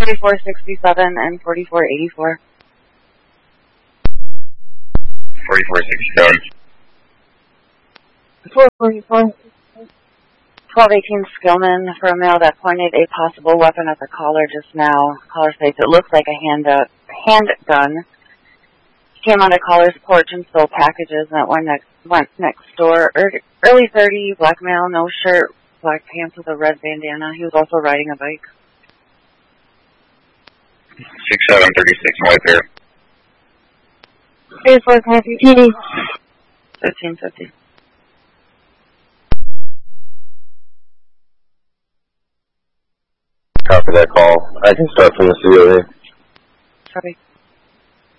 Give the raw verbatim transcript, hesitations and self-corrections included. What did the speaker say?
forty-four sixty-seven and forty-four eighty-four. forty-four sixty-seven. four forty-four. twelve eighteen Skillman for a male that pointed a possible weapon at the caller just now. Caller states it looks like a hand uh, handgun. He came onto caller's porch and stole packages and went next, went next door. Early thirty, black male, no shirt, black pants with a red bandana. He was also riding a bike. six seven thirty-six, white pair. thirty-four copy. T D. fifteen fifty. Copy that call. I can start from the C O A. Copy.